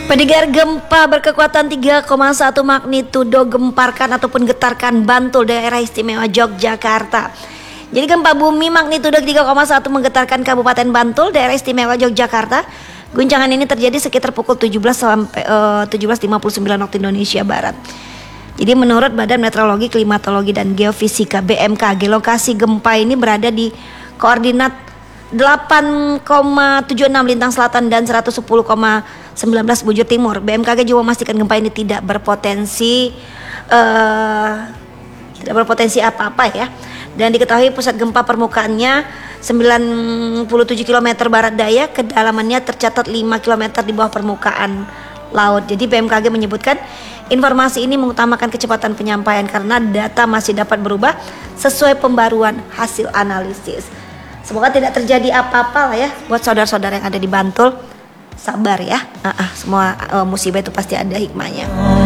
Pendengar, gempa berkekuatan 3,1 magnitudo gemparkan ataupun getarkan Bantul, daerah istimewa Yogyakarta. Jadi gempa bumi magnitudo 3,1 menggetarkan Kabupaten Bantul, daerah istimewa Yogyakarta. Guncangan ini terjadi sekitar pukul 17 sampai 17.59 waktu Indonesia Barat. Jadi menurut Badan Meteorologi, Klimatologi dan Geofisika (BMKG), lokasi gempa ini berada di koordinat 8,76 lintang selatan dan 110,19 bujur timur. BMKG juga memastikan gempa ini tidak berpotensi apa-apa ya. Dan diketahui pusat gempa permukaannya 97 km barat daya, kedalamannya tercatat 5 km di bawah permukaan laut. Jadi BMKG menyebutkan informasi ini mengutamakan kecepatan penyampaian karena data masih dapat berubah sesuai pembaruan hasil analisis. Semoga tidak terjadi apa-apa lah ya buat saudara-saudara yang ada di Bantul. Sabar ya. Semua musibah itu pasti ada hikmahnya.